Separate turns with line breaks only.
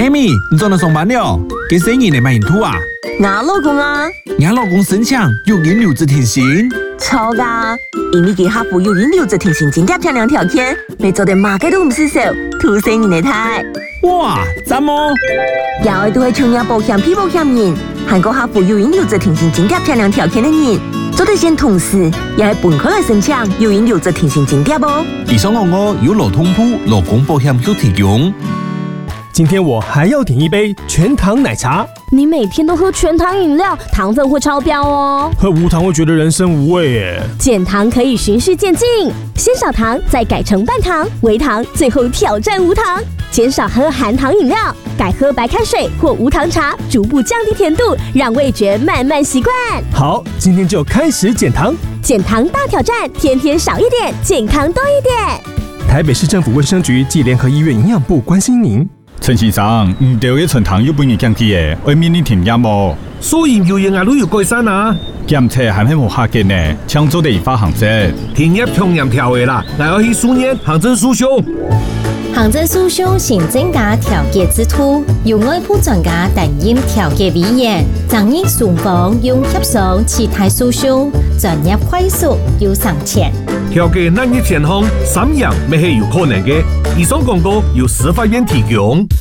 黑米，你做哪上班了？给生意你买土啊？
我老公啊，
你老公身强，有引流之天性。
错噶，因为佢客户有引流之天性，真正漂亮条件，你做的马嘅都唔是手，土生人嚟睇。
哇，怎么？
有都係創業保險、批保險人，韓國客户有引流之天性，真正漂亮條件嘅人，做得先同時，也係本科來申請有引流之天性真正啵。
以上我有勞通鋪勞工保險都提供。
今天我還要點一杯全糖奶茶。
你每天都喝全糖飲料，糖分會超標哦。
喝無糖會覺得人生無味耶。
減糖可以循序漸進，先少糖，再改成半糖、微糖，最後挑戰無糖。減少喝含糖飲料，改喝白開水或無糖茶，逐步降低甜度，讓味覺慢慢習慣。
好，今天就開始減糖。
減糖大挑戰，天天少一點，健康多一點。
台北市政府衛生局暨聯合醫院營養部關心您。
陳先生，唔對嘅存糖要半年降期嘅，外面你停飲冇？
所以有嘢都要改善啊！
檢測係咪冇下嘅呢？搶做地方行政，
停業同樣條嘅啦，我要去書念行政訴訟。
行政訴訟行政加調解之途，由外部專家擔任調解委員，爭議雙方用協商其他訴訟，專業快速又省錢。
調解難以前項，三樣未係有可能嘅。以上廣告由司法院提供。